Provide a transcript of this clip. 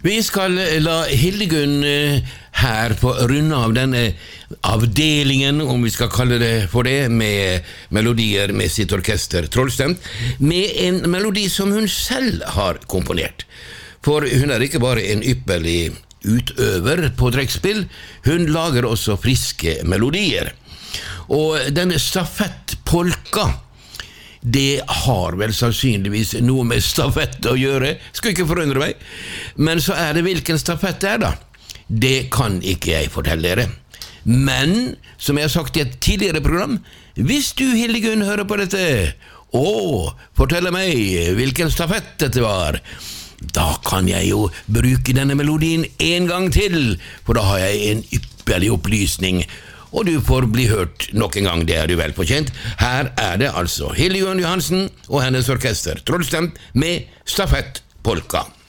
Vi skal la Hildegunn her på runde av denne avdelingen, om vi skal kalle det for det, med melodier med sitt orkester Trollstemt, med en melodi som hun selv har komponert. For hun ikke bare en ypperlig utøver på trekkspill, hun lager også friske melodier. Og denne stafettpolka, det har vel sannsynligvis noe med stafett å gjøre, skulle ikke forundre meg. Men så det hvilken stafett det da. Det kan ikke jeg fortelle dere. Men, som jeg har sagt i et tidligere program, hvis du, Hildegunn, hører på dette, fortelle meg hvilken stafett dette var, da kan jeg jo bruke denne melodien en gang til, for da har jeg en ypperlig opplysning, og du får bli hørt nok en gang, det du vel fortjent. Her det altså Hildegunn Johansen og hennes orkester Trollstemt med Stafettpolka.